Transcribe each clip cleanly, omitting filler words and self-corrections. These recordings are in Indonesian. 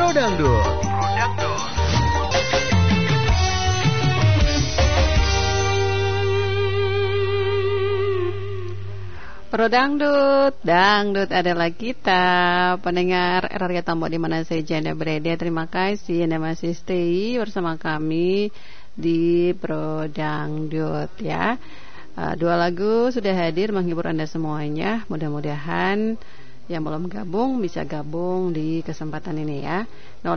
Dangdut. Pro Dangdut, Dangdut adalah kita. Pendengar RRI Tambo di mana saja Anda berada, terima kasih Anda masih stay bersama kami di Pro Dangdut ya. Dua lagu sudah hadir menghibur Anda semuanya. Mudah-mudahan yang belum gabung bisa gabung di kesempatan ini ya.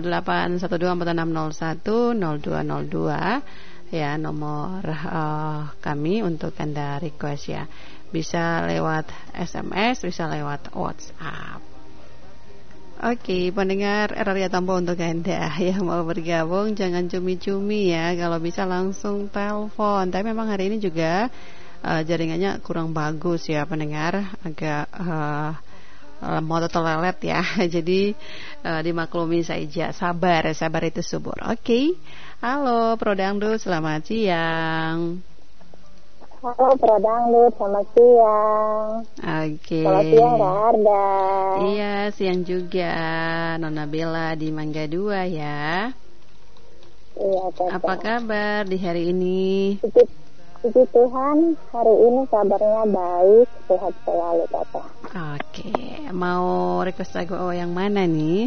081246010202 ya nomor kami untuk Anda request ya. Bisa lewat SMS, bisa lewat WhatsApp. Oke, pendengar RRI Tambo untuk Anda yang mau bergabung jangan cumi-cumi ya. Kalau bisa langsung telepon. Tapi memang hari ini juga jaringannya kurang bagus ya pendengar. Agak lemot atau lelet ya. Jadi dimaklumi saja. Sabar itu subur. Oke. Halo Pro Dangdut, selamat siang. Halo Pro Dangdut, selamat siang. Oke. Selamat siang Kak Arda. Iya, siang juga Nona Bella di Mangga 2 ya. Iya, Tete. Apa kabar di hari ini? Puji Tuhan, hari ini kabarnya baik, sehat selalu Tete. Oke, mau request lagu yang mana nih?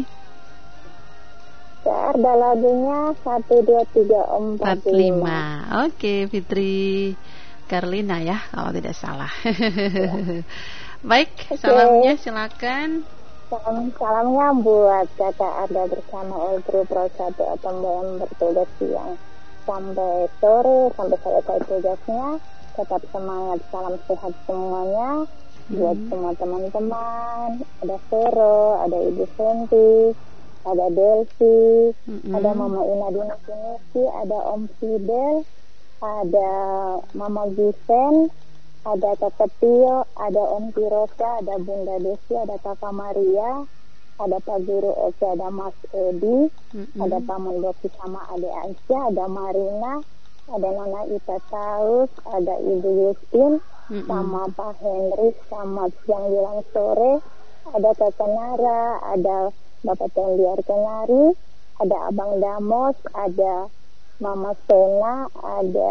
Kak Arda lagunya 1, 2, 3, 4, 5. Oke, Fitri Karlina ya, kalau tidak salah. Baik, salamnya silakan. Salamnya buat Kakak Arda bersama all kru Pro 1 Tambo yang bertugas siang sampai sore, sampai selesai tugasnya. Tetap semangat, salam sehat semuanya. Buat semua teman-teman, ada Vero, ada Ibu Senti, ada Delsi, ada Mama Ina Dinasi, ada Om Fidel, ada Mama Given, ada Tete Tio, ada Om Pirosa, ada Bunda Desi, ada Kakak Maria, ada Pak Guru Oke, ada Mas Edi, ada Pak Mondoki sama Ade Aisyah, ada Marina, ada Nona Ita Taus, ada Ibu Yustin, sama Pak Henry, sama siang bilang sore, ada Tete Nara, ada Bapak Tendiar Kenari, ada Abang Damos, ada Mama Sena, ada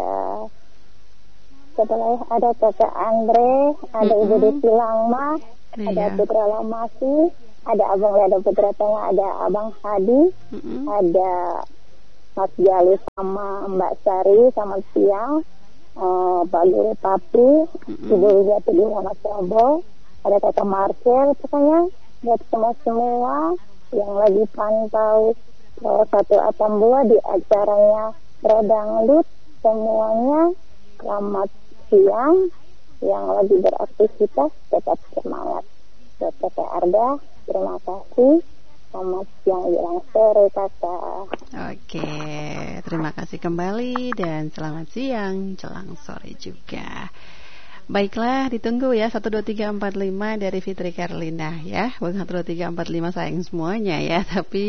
Kakak Andre, ada Ibu Desi Langma, ada Putra Lamasi, ada Abang Leda Putra Tengah, ada Abang Hadi, ada Mas Jali sama Mbak Sari, selamat siang, Pak Guru Papi, Ibu Wijati di Wonosobo, ada Kakak Marcel, pokoknya buat semua yang lagi pantau satu Atambua di acaranya Pro Dangdut, semuanya selamat siang. Yang lagi beraktivitas tetap semangat. Tete Arda, terima kasih. Selamat siang jelang sore kakak. Oke, terima kasih kembali dan selamat siang jelang sore juga. Baiklah, ditunggu ya 12345 dari Fitri Karlina ya. Bukan 12345 sayang semuanya ya, tapi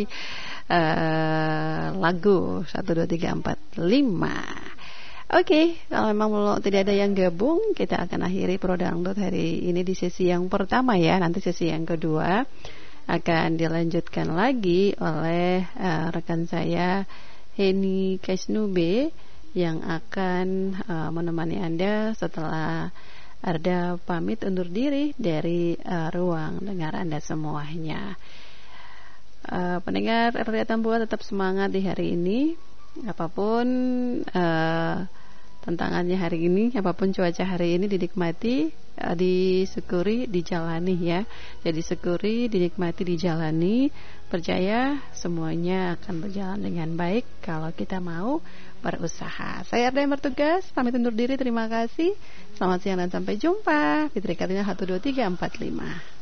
lagu 12345. Oke, kalau memang tidak ada yang gabung, kita akan akhiri Pro Dangdut hari ini di sesi yang pertama ya. Nanti sesi yang kedua akan dilanjutkan lagi oleh rekan saya Heni Kaisnube yang akan menemani Anda setelah Arda pamit undur diri dari ruang dengar Anda semuanya. Pendengar RRI Tambo tetap semangat di hari ini. Apapun tantangannya hari ini, apapun cuaca hari ini dinikmati, disyukuri, dijalani ya. Jadi syukuri, dinikmati, dijalani. Percaya semuanya akan berjalan dengan baik kalau kita mau berusaha. Saya Arda yang bertugas, pamit undur diri, terima kasih. Selamat siang dan sampai jumpa. Fitri Karlina 12345.